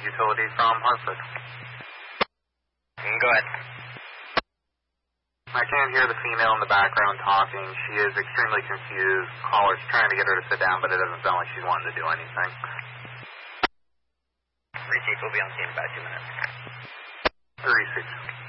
Utility from Hartford. Go ahead. I can't hear the female in the background talking. She is extremely confused. Caller's trying to get her to sit down, but it doesn't sound like she's wanting to do anything. Repeat, we'll be on scene in about 2 minutes. 36.